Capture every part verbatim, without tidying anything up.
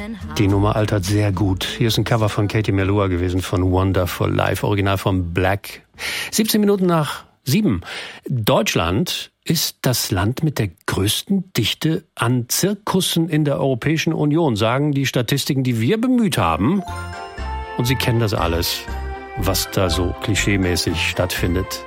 Die Nummer altert sehr gut. Hier ist ein Cover von Katie Melua gewesen von Wonderful Life, original von Black. siebzehn Minuten nach sieben. Deutschland ist das Land mit der größten Dichte an Zirkussen in der Europäischen Union, sagen die Statistiken, die wir bemüht haben. Und Sie kennen das alles, was da so klischeemäßig stattfindet.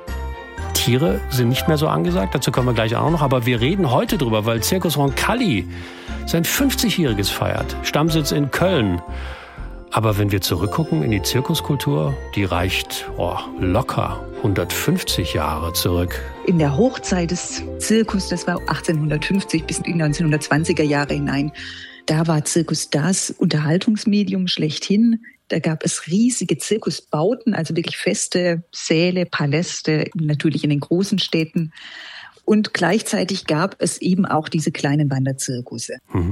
Tiere sind nicht mehr so angesagt, dazu kommen wir gleich auch noch, aber wir reden heute drüber, weil Circus Roncalli sein fünfzigjähriges feiert, Stammsitz in Köln. Aber wenn wir zurückgucken in die Zirkuskultur, die reicht oh, locker hundertfünfzig Jahre zurück. In der Hochzeit des Zirkus, das war achtzehnhundertfünfzig bis in die neunzehnhundertzwanziger Jahre hinein, da war Zirkus das Unterhaltungsmedium schlechthin. Da gab es riesige Zirkusbauten, also wirklich feste Säle, Paläste, natürlich in den großen Städten. Und gleichzeitig gab es eben auch diese kleinen Wanderzirkusse. Mhm.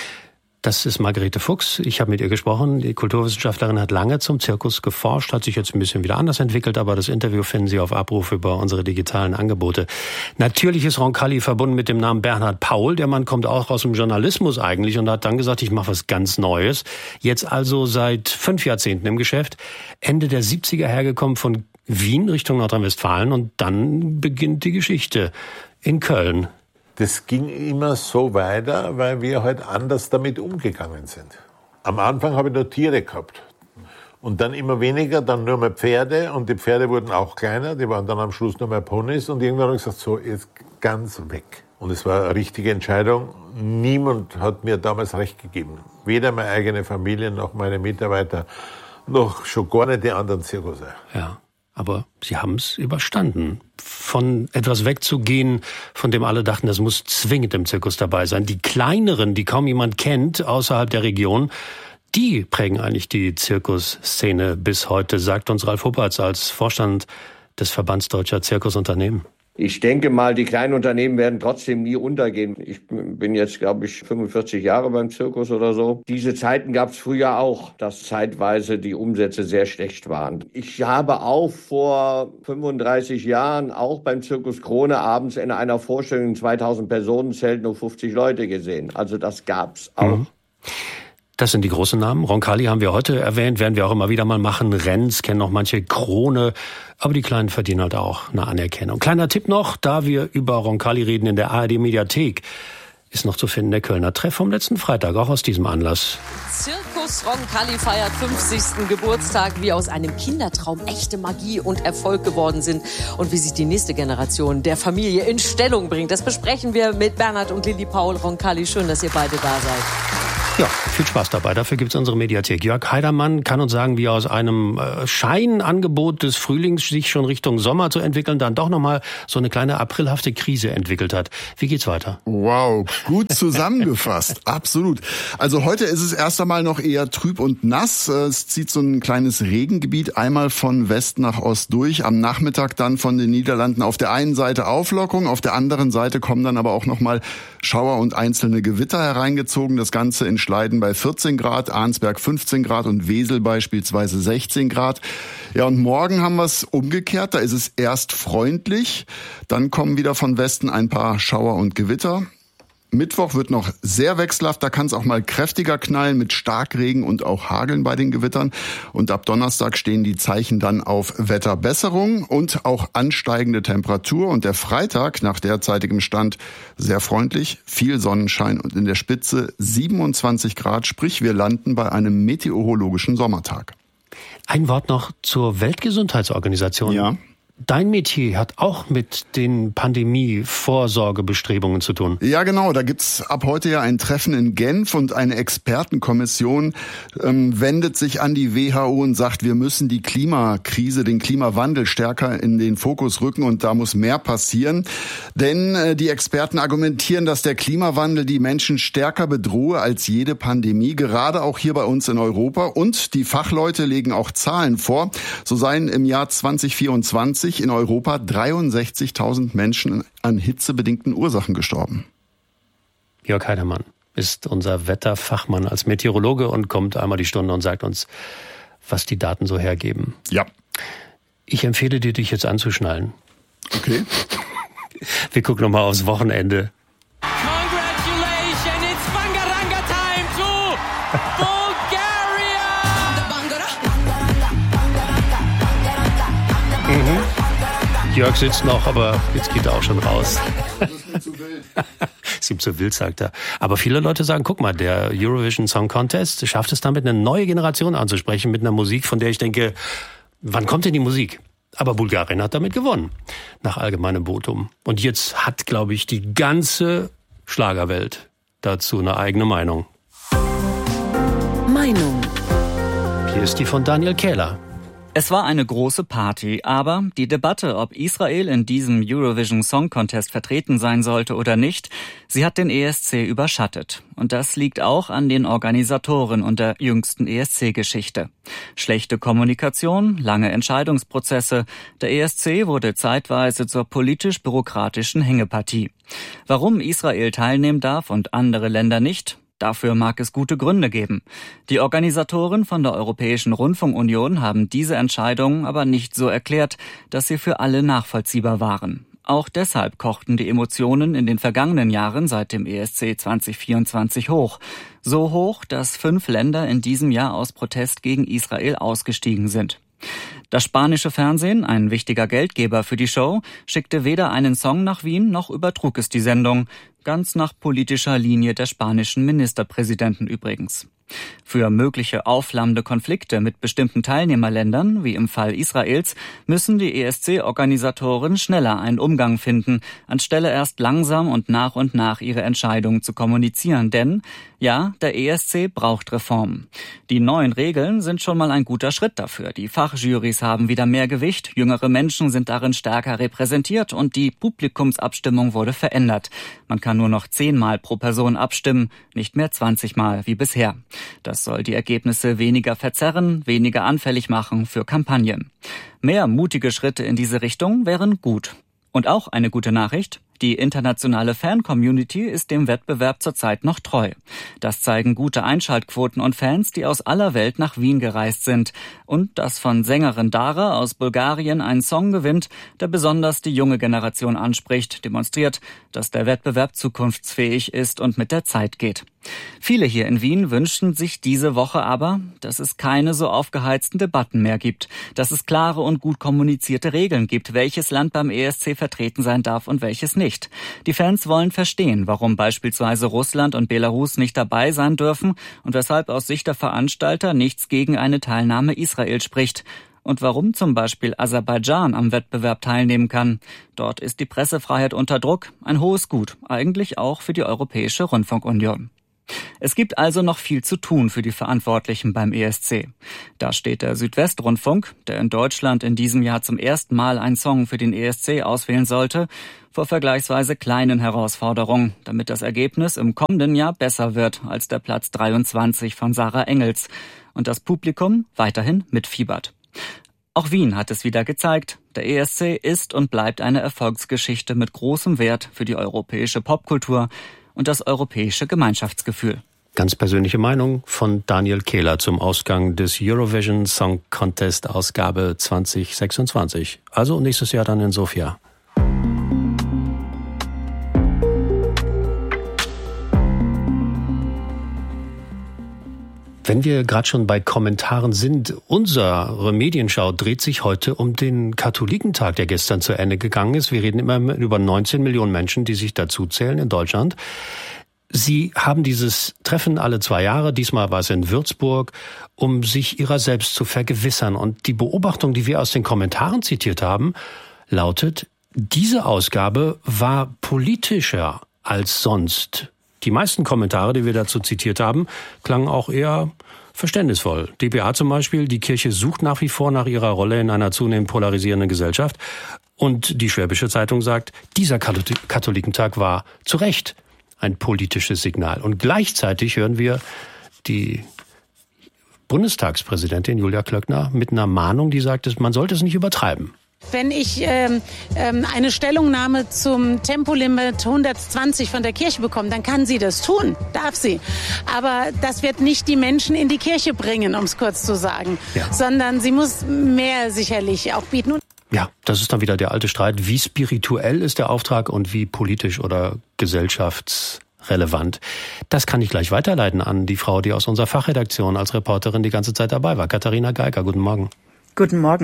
Das ist Margarete Fuchs. Ich habe mit ihr gesprochen. Die Kulturwissenschaftlerin hat lange zum Zirkus geforscht, hat sich jetzt ein bisschen wieder anders entwickelt, aber das Interview finden Sie auf Abruf über unsere digitalen Angebote. Natürlich ist Roncalli verbunden mit dem Namen Bernhard Paul. Der Mann kommt auch aus dem Journalismus eigentlich und hat dann gesagt, ich mache was ganz Neues. Jetzt also seit fünf Jahrzehnten im Geschäft. Ende der siebziger hergekommen von Wien Richtung Nordrhein-Westfalen und dann beginnt die Geschichte in Köln. Das ging immer so weiter, weil wir halt anders damit umgegangen sind. Am Anfang habe ich nur Tiere gehabt. Und dann immer weniger, dann nur mehr Pferde. Und die Pferde wurden auch kleiner, die waren dann am Schluss nur mehr Ponys. Und irgendwann habe ich gesagt, so, jetzt ganz weg. Und es war eine richtige Entscheidung. Niemand hat mir damals recht gegeben. Weder meine eigene Familie, noch meine Mitarbeiter, noch schon gar nicht die anderen Zirkusse. Ja. Aber Sie haben es überstanden. Von etwas wegzugehen, von dem alle dachten, das muss zwingend im Zirkus dabei sein. Die kleineren, die kaum jemand kennt, außerhalb der Region, die prägen eigentlich die Zirkusszene bis heute, sagt uns Ralf Huppertz als Vorstand des Verbands Deutscher Zirkusunternehmen. Ich denke mal, die kleinen Unternehmen werden trotzdem nie untergehen. Ich bin jetzt, glaube ich, fünfundvierzig Jahre beim Zirkus oder so. Diese Zeiten gab es früher auch, dass zeitweise die Umsätze sehr schlecht waren. Ich habe auch vor fünfunddreißig Jahren auch beim Zirkus Krone abends in einer Vorstellung in zweitausend Personenzelt nur fünfzig Leute gesehen. Also das gab's auch. Mhm. Das sind die großen Namen. Roncalli haben wir heute erwähnt, werden wir auch immer wieder mal machen. Renz kennen noch manche, Krone. Aber die Kleinen verdienen halt auch eine Anerkennung. Kleiner Tipp noch, da wir über Roncalli reden in der A R D-Mediathek, ist noch zu finden der Kölner Treff vom letzten Freitag, auch aus diesem Anlass. Zirkus Roncalli feiert fünfzigsten Geburtstag, wie aus einem Kindertraum echte Magie und Erfolg geworden sind und wie sich die nächste Generation der Familie in Stellung bringt. Das besprechen wir mit Bernhard und Lilli Paul Roncalli. Schön, dass ihr beide da seid. Ja, viel Spaß dabei. Dafür gibt's unsere Mediathek. Jörg Heidermann kann uns sagen, wie er aus einem äh, Scheinangebot des Frühlings sich schon Richtung Sommer zu entwickeln, dann doch nochmal so eine kleine aprilhafte Krise entwickelt hat. Wie geht's weiter? Wow, gut zusammengefasst. Absolut. Also heute ist es erst einmal noch eher trüb und nass. Es zieht so ein kleines Regengebiet einmal von West nach Ost durch. Am Nachmittag dann von den Niederlanden auf der einen Seite Auflockerung, auf der anderen Seite kommen dann aber auch nochmal Schauer und einzelne Gewitter hereingezogen. Das Ganze in Schleiden bei vierzehn Grad, Arnsberg fünfzehn Grad und Wesel beispielsweise sechzehn Grad. Ja, und morgen haben wir es umgekehrt. Da ist es erst freundlich, dann kommen wieder von Westen ein paar Schauer und Gewitter. Mittwoch wird noch sehr wechselhaft, da kann es auch mal kräftiger knallen mit Starkregen und auch Hageln bei den Gewittern. Und ab Donnerstag stehen die Zeichen dann auf Wetterbesserung und auch ansteigende Temperatur. Und der Freitag nach derzeitigem Stand sehr freundlich, viel Sonnenschein und in der Spitze siebenundzwanzig Grad, sprich wir landen bei einem meteorologischen Sommertag. Ein Wort noch zur Weltgesundheitsorganisation. Ja. Dein Metier hat auch mit den Pandemie-Vorsorgebestrebungen zu tun. Ja, genau. Da gibt's ab heute ja ein Treffen in Genf und eine Expertenkommission ähm, wendet sich an die W H O und sagt, wir müssen die Klimakrise, den Klimawandel stärker in den Fokus rücken und da muss mehr passieren. Denn äh, die Experten argumentieren, dass der Klimawandel die Menschen stärker bedrohe als jede Pandemie, gerade auch hier bei uns in Europa. Und die Fachleute legen auch Zahlen vor. So seien im Jahr zwanzig vierundzwanzig in Europa dreiundsechzigtausend Menschen an hitzebedingten Ursachen gestorben. Jörg Heidermann ist unser Wetterfachmann als Meteorologe und kommt einmal die Stunde und sagt uns, was die Daten so hergeben. Ja. Ich empfehle dir, dich jetzt anzuschnallen. Okay. Wir gucken nochmal aufs Wochenende. Congratulations, it's Bangaranga time to Jörg sitzt noch, aber jetzt geht er auch schon raus. Das ist mir zu wild. Ist ihm zu wild, sagt er. Aber viele Leute sagen, guck mal, der Eurovision Song Contest schafft es damit, eine neue Generation anzusprechen mit einer Musik, von der ich denke, wann kommt denn die Musik? Aber Bulgarien hat damit gewonnen, nach allgemeinem Votum. Und jetzt hat, glaube ich, die ganze Schlagerwelt dazu eine eigene Meinung. Meinung. Hier ist die von Daniel Kähler. Es war eine große Party, aber die Debatte, ob Israel in diesem Eurovision Song Contest vertreten sein sollte oder nicht, sie hat den E S C überschattet. Und das liegt auch an den Organisatoren und der jüngsten E S C-Geschichte. Schlechte Kommunikation, lange Entscheidungsprozesse. Der E S C wurde zeitweise zur politisch-bürokratischen Hängepartie. Warum Israel teilnehmen darf und andere Länder nicht? Dafür mag es gute Gründe geben. Die Organisatoren von der Europäischen Rundfunkunion haben diese Entscheidung aber nicht so erklärt, dass sie für alle nachvollziehbar waren. Auch deshalb kochten die Emotionen in den vergangenen Jahren seit dem E S C zwanzig vierundzwanzig hoch. So hoch, dass fünf Länder in diesem Jahr aus Protest gegen Israel ausgestiegen sind. Das spanische Fernsehen, ein wichtiger Geldgeber für die Show, schickte weder einen Song nach Wien noch übertrug es die Sendung. Ganz nach politischer Linie der spanischen Ministerpräsidenten übrigens. Für mögliche aufflammende Konflikte mit bestimmten Teilnehmerländern, wie im Fall Israels, müssen die E S C-Organisatoren schneller einen Umgang finden, anstelle erst langsam und nach und nach ihre Entscheidungen zu kommunizieren. Denn, ja, der E S C braucht Reformen. Die neuen Regeln sind schon mal ein guter Schritt dafür. Die Fachjurys haben wieder mehr Gewicht, jüngere Menschen sind darin stärker repräsentiert und die Publikumsabstimmung wurde verändert. Man kann nur noch zehnmal pro Person abstimmen, nicht mehr zwanzig Mal wie bisher. Das soll die Ergebnisse weniger verzerren, weniger anfällig machen für Kampagnen. Mehr mutige Schritte in diese Richtung wären gut. Und auch eine gute Nachricht: Die internationale Fan-Community ist dem Wettbewerb zurzeit noch treu. Das zeigen gute Einschaltquoten und Fans, die aus aller Welt nach Wien gereist sind. Und dass von Sängerin Dara aus Bulgarien ein Song gewinnt, der besonders die junge Generation anspricht, demonstriert, dass der Wettbewerb zukunftsfähig ist und mit der Zeit geht. Viele hier in Wien wünschen sich diese Woche aber, dass es keine so aufgeheizten Debatten mehr gibt, dass es klare und gut kommunizierte Regeln gibt, welches Land beim E S C vertreten sein darf und welches nicht. Die Fans wollen verstehen, warum beispielsweise Russland und Belarus nicht dabei sein dürfen und weshalb aus Sicht der Veranstalter nichts gegen eine Teilnahme Israel spricht. Und warum zum Beispiel Aserbaidschan am Wettbewerb teilnehmen kann. Dort ist die Pressefreiheit unter Druck, ein hohes Gut, eigentlich auch für die Europäische Rundfunkunion. Es gibt also noch viel zu tun für die Verantwortlichen beim E S C. Da steht der Südwestrundfunk, der in Deutschland in diesem Jahr zum ersten Mal einen Song für den E S C auswählen sollte, vor vergleichsweise kleinen Herausforderungen, damit das Ergebnis im kommenden Jahr besser wird als der Platz dreiundzwanzig von Sarah Engels und das Publikum weiterhin mitfiebert. Auch Wien hat es wieder gezeigt. Der E S C ist und bleibt eine Erfolgsgeschichte mit großem Wert für die europäische Popkultur und das europäische Gemeinschaftsgefühl. Ganz persönliche Meinung von Daniel Kähler zum Ausgang des Eurovision Song Contest Ausgabe zwanzig sechsundzwanzig. Also nächstes Jahr dann in Sofia. Wenn wir gerade schon bei Kommentaren sind, unsere Medienschau dreht sich heute um den Katholikentag, der gestern zu Ende gegangen ist. Wir reden immer über neunzehn Millionen Menschen, die sich dazu zählen in Deutschland. Sie haben dieses Treffen alle zwei Jahre, diesmal war es in Würzburg, um sich ihrer selbst zu vergewissern. Und die Beobachtung, die wir aus den Kommentaren zitiert haben, lautet, diese Ausgabe war politischer als sonst. Die meisten Kommentare, die wir dazu zitiert haben, klangen auch eher verständnisvoll. D P A zum Beispiel, die Kirche sucht nach wie vor nach ihrer Rolle in einer zunehmend polarisierenden Gesellschaft. Und die Schwäbische Zeitung sagt, dieser Katholikentag war zu Recht ein politisches Signal. Und gleichzeitig hören wir die Bundestagspräsidentin Julia Klöckner mit einer Mahnung, die sagt, man sollte es nicht übertreiben. Wenn ich ähm, ähm, eine Stellungnahme zum Tempolimit hundertzwanzig von der Kirche bekomme, dann kann sie das tun, darf sie. Aber das wird nicht die Menschen in die Kirche bringen, um es kurz zu sagen, ja. Sondern sie muss mehr sicherlich auch bieten. Ja, das ist dann wieder der alte Streit. Wie spirituell ist der Auftrag und wie politisch oder gesellschaftsrelevant? Das kann ich gleich weiterleiten an die Frau, die aus unserer Fachredaktion als Reporterin die ganze Zeit dabei war. Katharina Geiger, guten Morgen. Guten Morgen.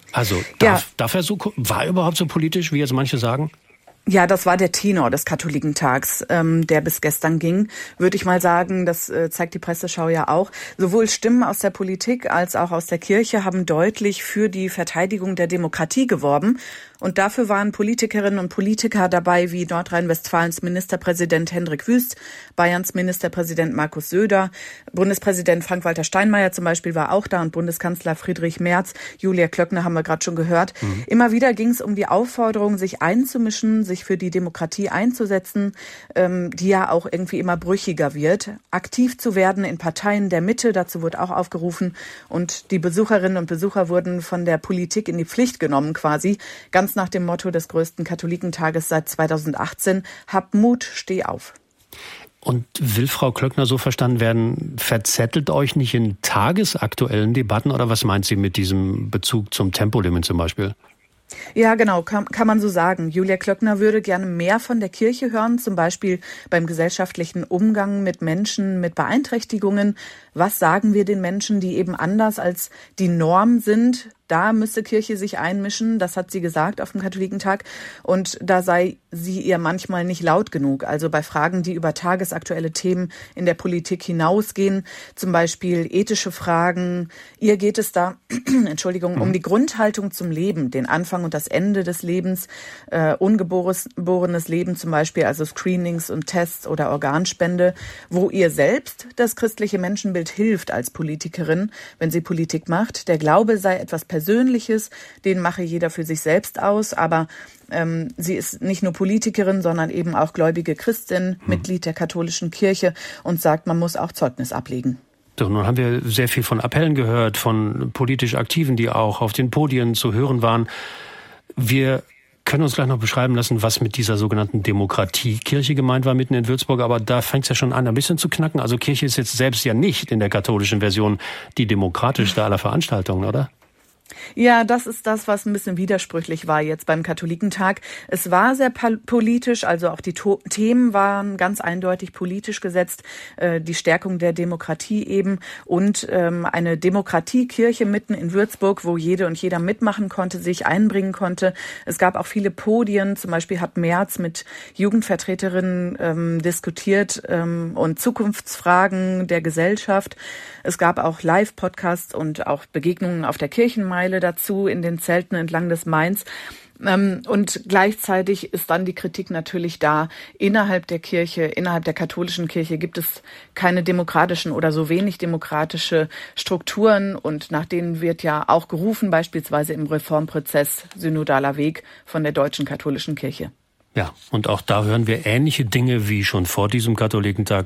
Also darf, ja. darf er so, war er überhaupt so politisch, wie jetzt manche sagen? Ja, das war der Tenor des Katholikentags, ähm, der bis gestern ging, würde ich mal sagen. Das äh, zeigt die Presseschau ja auch. Sowohl Stimmen aus der Politik als auch aus der Kirche haben deutlich für die Verteidigung der Demokratie geworben. Und dafür waren Politikerinnen und Politiker dabei wie Nordrhein-Westfalens Ministerpräsident Hendrik Wüst, Bayerns Ministerpräsident Markus Söder, Bundespräsident Frank-Walter Steinmeier zum Beispiel war auch da und Bundeskanzler Friedrich Merz, Julia Klöckner haben wir gerade schon gehört. Mhm. Immer wieder ging es um die Aufforderung, sich einzumischen, sich für die Demokratie einzusetzen, ähm, die ja auch irgendwie immer brüchiger wird. Aktiv zu werden in Parteien der Mitte, dazu wurde auch aufgerufen. Und die Besucherinnen und Besucher wurden von der Politik in die Pflicht genommen quasi. Ganz nach dem Motto des größten Katholikentages seit zweitausendachtzehn, hab Mut, steh auf. Und will Frau Klöckner so verstanden werden, verzettelt euch nicht in tagesaktuellen Debatten oder was meint sie mit diesem Bezug zum Tempolimit zum Beispiel? Ja, genau, kann, kann man so sagen. Julia Klöckner würde gerne mehr von der Kirche hören, zum Beispiel beim gesellschaftlichen Umgang mit Menschen mit Beeinträchtigungen. Was sagen wir den Menschen, die eben anders als die Norm sind? Da müsse Kirche sich einmischen, das hat sie gesagt auf dem Katholikentag. Und da sei sie ihr manchmal nicht laut genug. Also bei Fragen, die über tagesaktuelle Themen in der Politik hinausgehen, zum Beispiel ethische Fragen. Ihr geht es da, Entschuldigung, um die Grundhaltung zum Leben, den Anfang und das Ende des Lebens, äh, ungeborenes Leben zum Beispiel, also Screenings und Tests oder Organspende, wo ihr selbst das christliche Menschenbild hilft als Politikerin, wenn sie Politik macht. Der Glaube sei etwas Persönliches, den mache jeder für sich selbst aus, aber ähm, sie ist nicht nur Politikerin, sondern eben auch gläubige Christin, hm. Mitglied der katholischen Kirche und sagt, man muss auch Zeugnis ablegen. So, nun haben wir sehr viel von Appellen gehört, von politisch Aktiven, die auch auf den Podien zu hören waren. Wir können uns gleich noch beschreiben lassen, was mit dieser sogenannten Demokratiekirche gemeint war mitten in Würzburg, aber da fängt es ja schon an, ein bisschen zu knacken. Also Kirche ist jetzt selbst ja nicht in der katholischen Version die demokratischste aller Veranstaltungen, oder? Ja, das ist das, was ein bisschen widersprüchlich war jetzt beim Katholikentag. Es war sehr politisch, also auch die to- Themen waren ganz eindeutig politisch gesetzt, äh, die Stärkung der Demokratie eben und ähm, eine Demokratiekirche mitten in Würzburg, wo jede und jeder mitmachen konnte, sich einbringen konnte. Es gab auch viele Podien, zum Beispiel hat Merz mit Jugendvertreterinnen ähm, diskutiert ähm, und Zukunftsfragen der Gesellschaft. Es gab auch Live-Podcasts und auch Begegnungen auf der Kirchenmeile dazu in den Zelten entlang des Mains. Und gleichzeitig ist dann die Kritik natürlich da, innerhalb der Kirche, innerhalb der katholischen Kirche gibt es keine demokratischen oder so wenig demokratische Strukturen und nach denen wird ja auch gerufen, beispielsweise im Reformprozess Synodaler Weg von der deutschen katholischen Kirche. Ja, und auch da hören wir ähnliche Dinge wie schon vor diesem Katholikentag.